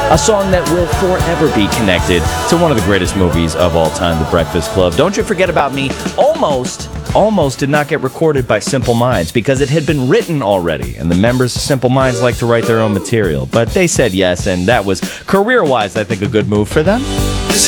A song that will forever be connected to one of the greatest movies of all time, The Breakfast Club. Don't You Forget About Me almost did not get recorded by Simple Minds because it had been written already, and the members of Simple Minds like to write their own material. But they said yes, and that was, career-wise, I think, a good move for them.